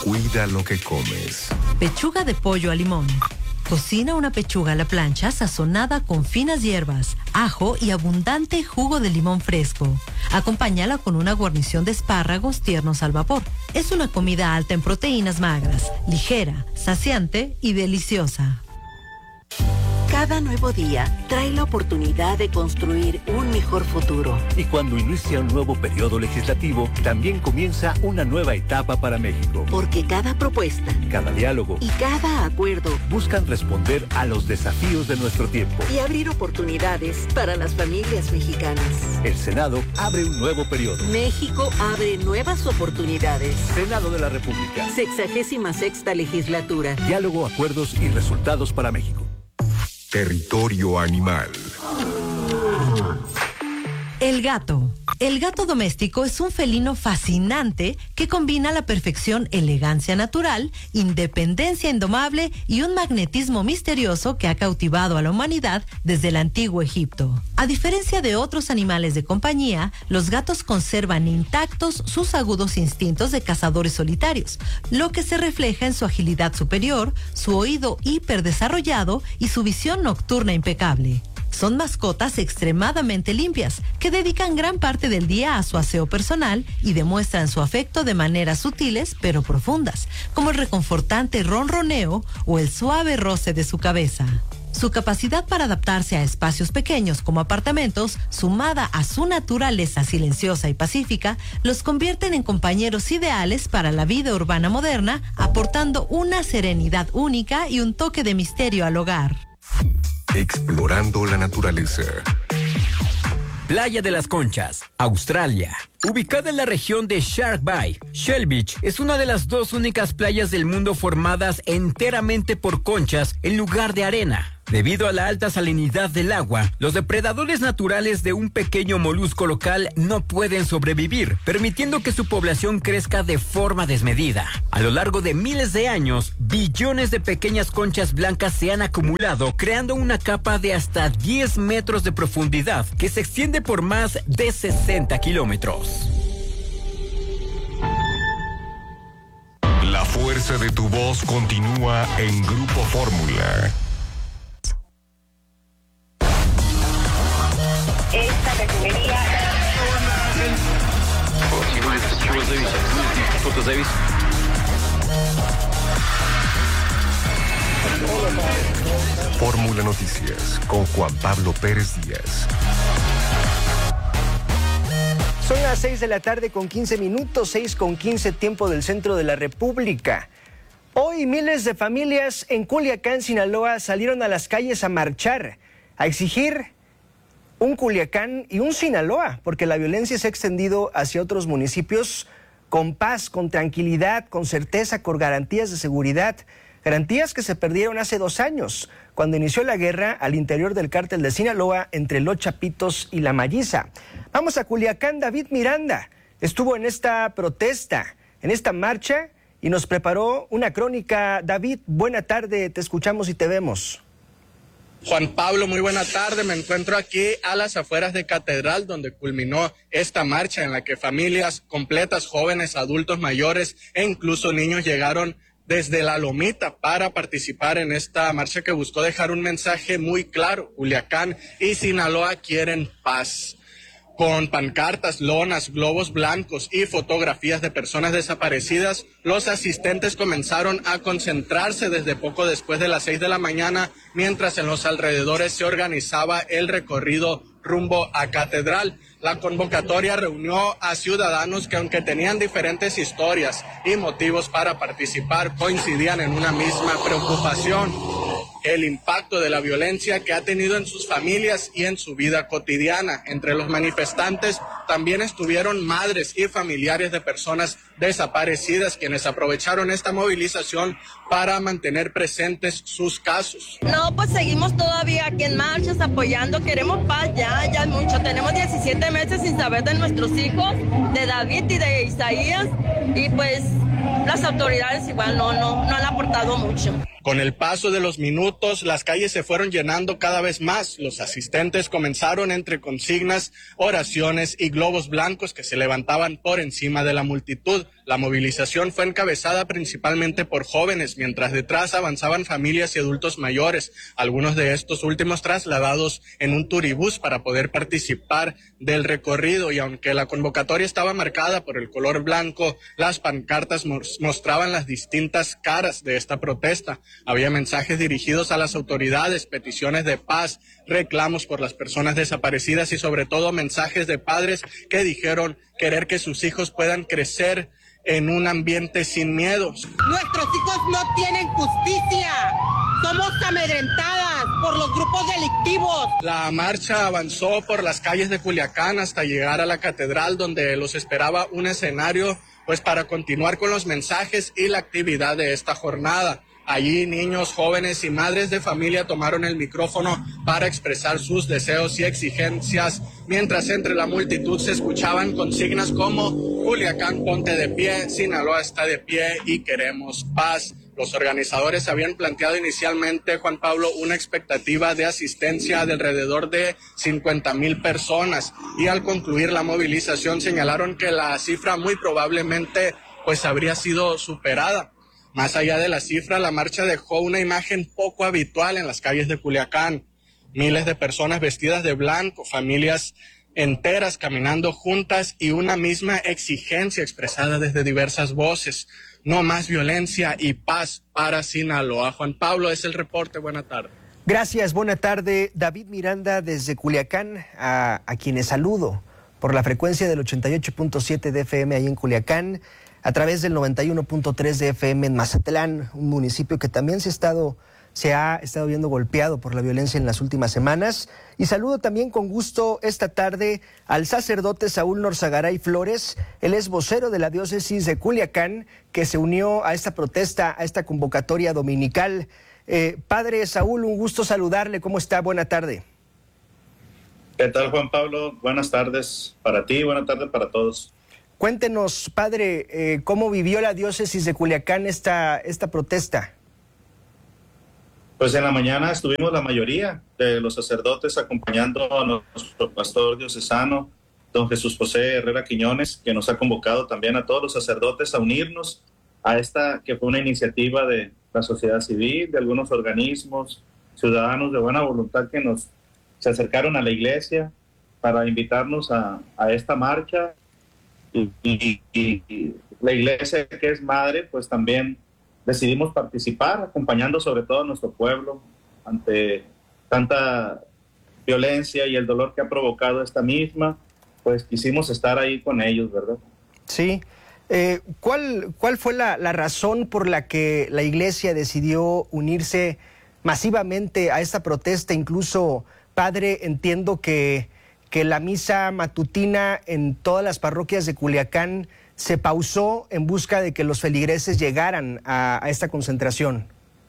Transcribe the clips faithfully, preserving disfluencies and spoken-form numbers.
Cuida lo que comes. Pechuga de pollo a limón. Cocina una pechuga a la plancha sazonada con finas hierbas, ajo y abundante jugo de limón fresco. Acompáñala con una guarnición de espárragos tiernos al vapor. Es una comida alta en proteínas magras, ligera, saciante y deliciosa. Cada nuevo día trae la oportunidad de construir un mejor futuro. Y cuando inicia un nuevo periodo legislativo, también comienza una nueva etapa para México. Porque cada propuesta, cada diálogo y cada acuerdo buscan responder a los desafíos de nuestro tiempo y abrir oportunidades para las familias mexicanas. El Senado abre un nuevo periodo. México abre nuevas oportunidades. Senado de la República. Sexagésima sexta legislatura. Diálogo, acuerdos y resultados para México. Territorio animal. El gato. El gato doméstico es un felino fascinante que combina a la perfección elegancia natural, independencia indomable y un magnetismo misterioso que ha cautivado a la humanidad desde el antiguo Egipto. A diferencia de otros animales de compañía, los gatos conservan intactos sus agudos instintos de cazadores solitarios, lo que se refleja en su agilidad superior, su oído hiperdesarrollado y su visión nocturna impecable. Son mascotas extremadamente limpias, que dedican gran parte del día a su aseo personal y demuestran su afecto de maneras sutiles pero profundas, como el reconfortante ronroneo o el suave roce de su cabeza. Su capacidad para adaptarse a espacios pequeños como apartamentos, sumada a su naturaleza silenciosa y pacífica, los convierten en compañeros ideales para la vida urbana moderna, aportando una serenidad única y un toque de misterio al hogar. Explorando la naturaleza. Playa de las Conchas, Australia. Ubicada en la región de Shark Bay, Shell Beach es una de las dos únicas playas del mundo formadas enteramente por conchas en lugar de arena. Debido a la alta salinidad del agua, los depredadores naturales de un pequeño molusco local no pueden sobrevivir, permitiendo que su población crezca de forma desmedida. A lo largo de miles de años, billones de pequeñas conchas blancas se han acumulado, creando una capa de hasta diez metros de profundidad que se extiende por más de sesenta kilómetros. La fuerza de tu voz continúa en Grupo Fórmula. Esta refinería. Fórmula Noticias con Juan Pablo Pérez Díaz. Son las seis de la tarde con quince minutos, seis con quince tiempo del centro de la República. Hoy miles de familias en Culiacán, Sinaloa, salieron a las calles a marchar, a exigir un Culiacán y un Sinaloa, porque la violencia se ha extendido hacia otros municipios con paz, con tranquilidad, con certeza, con garantías de seguridad, garantías que se perdieron hace dos años, cuando inició la guerra al interior del cártel de Sinaloa entre los Chapitos y la Malliza. Vamos a Culiacán, David Miranda estuvo en esta protesta, en esta marcha, y nos preparó una crónica. David, buena tarde, te escuchamos y te vemos. Juan Pablo, muy buena tarde. Me encuentro aquí a las afueras de Catedral, donde culminó esta marcha en la que familias completas, jóvenes, adultos mayores e incluso niños llegaron desde La Lomita para participar en esta marcha que buscó dejar un mensaje muy claro. Culiacán y Sinaloa quieren paz. Con pancartas, lonas, globos blancos y fotografías de personas desaparecidas, los asistentes comenzaron a concentrarse desde poco después de las seis de la mañana, mientras en los alrededores se organizaba el recorrido rumbo a Catedral. La convocatoria reunió a ciudadanos que, aunque tenían diferentes historias y motivos para participar, coincidían en una misma preocupación: el impacto de la violencia que ha tenido en sus familias y en su vida cotidiana. Entre los manifestantes también estuvieron madres y familiares de personas desaparecidas, quienes aprovecharon esta movilización para mantener presentes sus casos. No, pues seguimos todavía aquí en marchas apoyando, queremos paz ya, ya mucho. Tenemos diecisiete meses sin saber de nuestros hijos, de David y de Isaías, y pues las autoridades igual no, no, no han aportado mucho. Con el paso de los minutos, las calles se fueron llenando cada vez más. Los asistentes comenzaron entre consignas, oraciones y globos blancos que se levantaban por encima de la multitud. La movilización fue encabezada principalmente por jóvenes, mientras detrás avanzaban familias y adultos mayores, algunos de estos últimos trasladados en un turibús para poder participar del recorrido. Y aunque la convocatoria estaba marcada por el color blanco, las pancartas mostraban las distintas caras de esta protesta. Había mensajes dirigidos a las autoridades, peticiones de paz, reclamos por las personas desaparecidas y sobre todo mensajes de padres que dijeron querer que sus hijos puedan crecer en un ambiente sin miedos. Nuestros hijos no tienen justicia. Somos amedrentadas por los grupos delictivos. La marcha avanzó por las calles de Culiacán hasta llegar a la catedral, donde los esperaba un escenario pues para continuar con los mensajes y la actividad de esta jornada. Allí niños, jóvenes y madres de familia tomaron el micrófono para expresar sus deseos y exigencias, mientras entre la multitud se escuchaban consignas como Culiacán ponte de pie, Sinaloa está de pie y queremos paz. Los organizadores habían planteado inicialmente, Juan Pablo, una expectativa de asistencia de alrededor de cincuenta mil personas y al concluir la movilización señalaron que la cifra muy probablemente pues habría sido superada. Más allá de la cifra, la marcha dejó una imagen poco habitual en las calles de Culiacán. Miles de personas vestidas de blanco, familias enteras caminando juntas y una misma exigencia expresada desde diversas voces. No más violencia y paz para Sinaloa. Juan Pablo, es el reporte. Buena tarde. Gracias, buena tarde. David Miranda desde Culiacán, a, a quienes saludo por la frecuencia del ochenta y ocho punto siete de F M ahí en Culiacán, a través del noventa y uno punto tres de F M en Mazatlán, un municipio que también se ha estado, se ha estado viendo golpeado por la violencia en las últimas semanas. Y saludo también con gusto esta tarde al sacerdote Saúl Norzagaray Flores. Él es vocero de la diócesis de Culiacán, que se unió a esta protesta, a esta convocatoria dominical. Eh, padre Saúl, un gusto saludarle. ¿Cómo está? Buena tarde. ¿Qué tal, Juan Pablo? Buenas tardes para ti, buenas tardes para todos. Cuéntenos, padre, eh, ¿cómo vivió la diócesis de Culiacán esta, esta protesta? Pues en la mañana estuvimos la mayoría de los sacerdotes acompañando a nuestro pastor diocesano, don Jesús José Herrera Quiñones, que nos ha convocado también a todos los sacerdotes a unirnos a esta que fue una iniciativa de la sociedad civil, de algunos organismos, ciudadanos de buena voluntad que nos se acercaron a la iglesia para invitarnos a, a esta marcha. Y, y, y la iglesia, que es madre, pues también decidimos participar, acompañando sobre todo a nuestro pueblo ante tanta violencia y el dolor que ha provocado esta misma, pues quisimos estar ahí con ellos, ¿verdad? Sí. Eh, ¿cuál, ¿Cuál fue la, la razón por la que la iglesia decidió unirse masivamente a esta protesta? Incluso, padre, entiendo que que la misa matutina en todas las parroquias de Culiacán se pausó en busca de que los feligreses llegaran a, a esta concentración.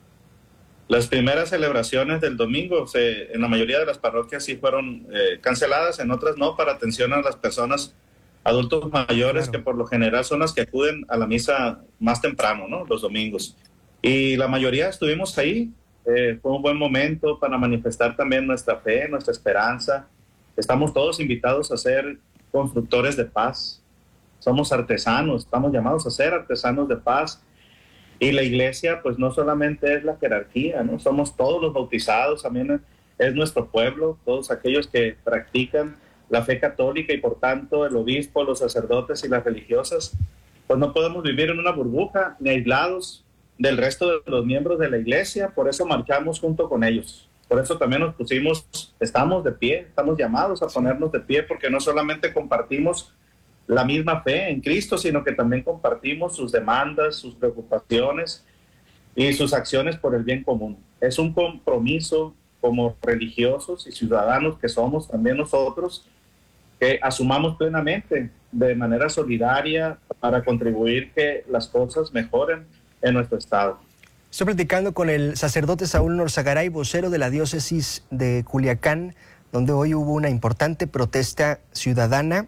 Las primeras celebraciones del domingo se, en la mayoría de las parroquias sí fueron eh, canceladas, en otras no, para atención a las personas adultos mayores, claro, que por lo general son las que acuden a la misa más temprano, ¿no? Los domingos. Y la mayoría estuvimos ahí. Eh, fue un buen momento para manifestar también nuestra fe, nuestra esperanza. Estamos todos invitados a ser constructores de paz. Somos artesanos, estamos llamados a ser artesanos de paz. Y la iglesia, pues no solamente es la jerarquía, ¿no? Somos todos los bautizados, también es nuestro pueblo, todos aquellos que practican la fe católica y por tanto el obispo, los sacerdotes y las religiosas, pues no podemos vivir en una burbuja ni aislados del resto de los miembros de la iglesia, por eso marchamos junto con ellos. Por eso también nos pusimos, estamos de pie, estamos llamados a ponernos de pie, porque no solamente compartimos la misma fe en Cristo, sino que también compartimos sus demandas, sus preocupaciones y sus acciones por el bien común. Es un compromiso como religiosos y ciudadanos que somos también nosotros, que asumamos plenamente de manera solidaria para contribuir que las cosas mejoren en nuestro estado. Estoy platicando con el sacerdote Saúl Norzagaray, vocero de la diócesis de Culiacán, donde hoy hubo una importante protesta ciudadana.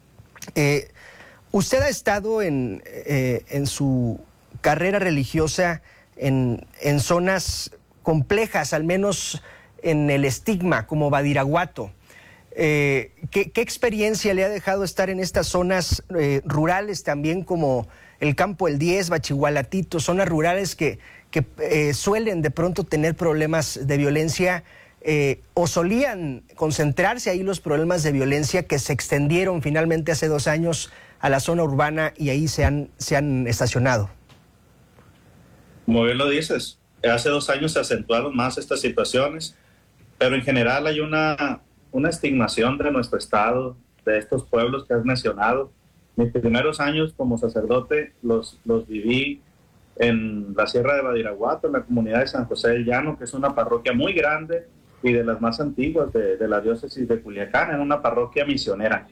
Eh, usted ha estado en, eh, en su carrera religiosa en, en zonas complejas, al menos en el estigma, como Badiraguato. Eh, ¿qué, ¿Qué experiencia le ha dejado estar en estas zonas eh, rurales también como el Campo El diez, Bachihualatito, zonas rurales que, que eh, suelen de pronto tener problemas de violencia eh, o solían concentrarse ahí los problemas de violencia que se extendieron finalmente hace dos años a la zona urbana y ahí se han, se han estacionado. Como bien lo dices, hace dos años se acentuaron más estas situaciones, pero en general hay una, una estigmación de nuestro estado, de estos pueblos que has mencionado. Mis primeros años como sacerdote los, los viví en la Sierra de Badiraguato, en la comunidad de San José del Llano, que es una parroquia muy grande y de las más antiguas de, de la diócesis de Culiacán, en una parroquia misionera.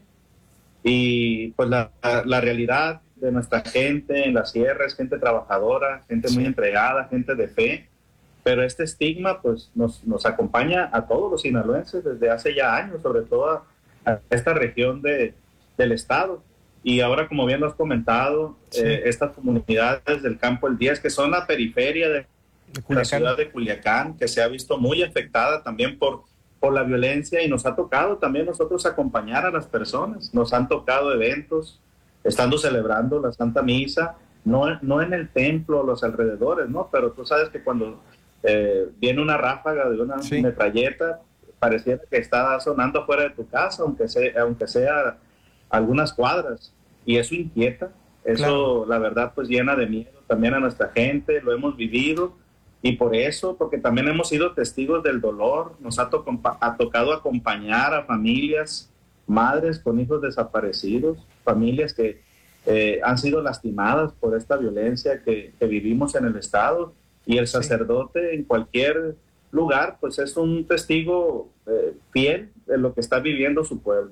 Y pues la, la, la realidad de nuestra gente en la sierra es gente trabajadora, gente muy entregada, gente de fe, pero este estigma pues nos, nos acompaña a todos los sinaloenses desde hace ya años, sobre todo a, a esta región de, del estado. Y ahora, como bien lo has comentado, sí. eh, estas comunidades del Campo El diez, que son la periferia de, de la ciudad de Culiacán, que se ha visto muy afectada también por, por la violencia, y nos ha tocado también nosotros acompañar a las personas. Nos han tocado eventos, estando celebrando la Santa Misa, no, no en el templo o los alrededores, ¿no? Pero tú sabes que cuando eh, viene una ráfaga de una sí. metralleta, pareciera que está sonando fuera de tu casa, aunque sea, aunque sea algunas cuadras, y eso inquieta, eso claro. La verdad pues llena de miedo también a nuestra gente, lo hemos vivido, y por eso, porque también hemos sido testigos del dolor, nos ha, to- ha tocado acompañar a familias, madres con hijos desaparecidos, familias que eh, han sido lastimadas por esta violencia que, que vivimos en el estado, y el sacerdote sí. en cualquier lugar pues es un testigo eh, fiel de lo que está viviendo su pueblo.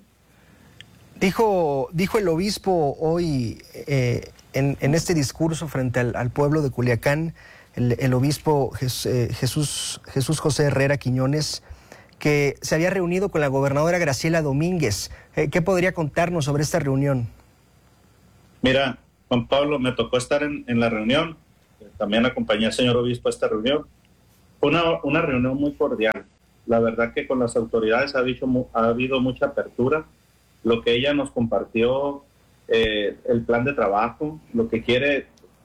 Dijo, dijo el obispo hoy eh, en, en este discurso frente al, al pueblo de Culiacán, el, el obispo Jes, eh, Jesús, Jesús José Herrera Quiñones, que se había reunido con la gobernadora Graciela Domínguez. Eh, ¿Qué podría contarnos sobre esta reunión? Mira, Juan Pablo, me tocó estar en, en la reunión, también acompañé al señor obispo a esta reunión. Fue una, una reunión muy cordial. La verdad que con las autoridades ha, dicho, ha habido mucha apertura. Lo que ella nos compartió, eh, el plan de trabajo, lo que quiere,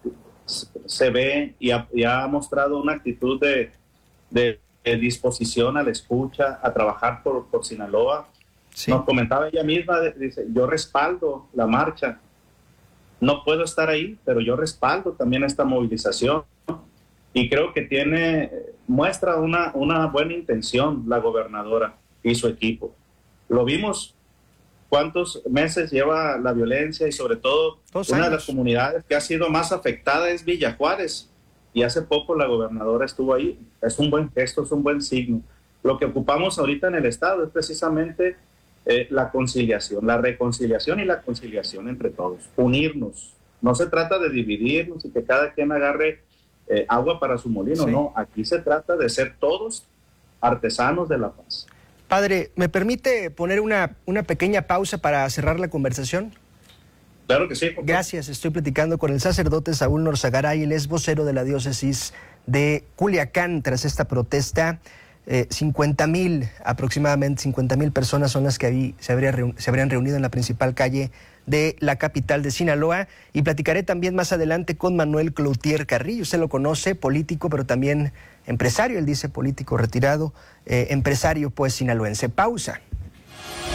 se ve y ha, y ha mostrado una actitud de, de, de disposición a la escucha, a trabajar por, por Sinaloa. Sí. Nos comentaba ella misma, dice, yo respaldo la marcha, no puedo estar ahí, pero yo respaldo también esta movilización, ¿no? Y creo que tiene, muestra una, una buena intención la gobernadora y su equipo. Lo vimos. ¿Cuántos meses lleva la violencia? Y sobre todo, Dos una años. de las comunidades que ha sido más afectada es Villa Juárez. Y hace poco la gobernadora estuvo ahí. Es un buen gesto, es un buen signo. Lo que ocupamos ahorita en el Estado es precisamente eh, la conciliación, la reconciliación y la conciliación entre todos. Unirnos. No se trata de dividirnos y que cada quien agarre eh, agua para su molino. Sí. No, aquí se trata de ser todos artesanos de la paz. Padre, ¿me permite poner una, una pequeña pausa para cerrar la conversación? Claro que sí. Gracias, estoy platicando con el sacerdote Saúl Norzagaray, él es vocero de la diócesis de Culiacán tras esta protesta. Eh, cincuenta mil, aproximadamente cincuenta mil personas son las que ahí se, habría reun- se habrían reunido en la principal calle de la capital de Sinaloa. Y platicaré también más adelante con Manuel Cloutier Carrillo. Usted lo conoce, político, pero también empresario. Él dice político retirado, eh, empresario pues sinaloense. Pausa.